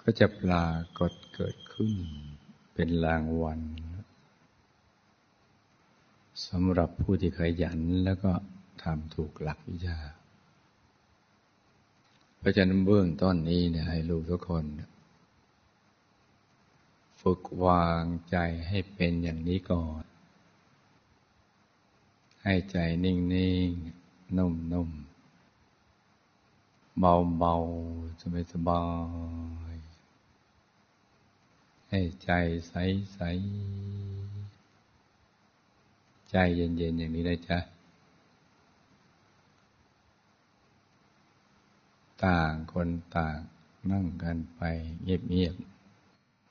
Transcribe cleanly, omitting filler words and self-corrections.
ก็จะปรากฏเกิดขึ้นเป็นรางวัลสำหรับผู้ที่ขยันแล้วก็ทำถูกหลักวิชาเพราะฉะนั้นเบื้องต้นนี้เนี่ยให้ลูกทุกคนฝึกวางใจให้เป็นอย่างนี้ก่อนให้ใจนิ่งๆนุ่มๆเบาๆสบายๆให้ใจใสๆใจเย็นๆอย่างนี้นะจ๊ะต่างคนต่างนั่งกันไปเงียบๆ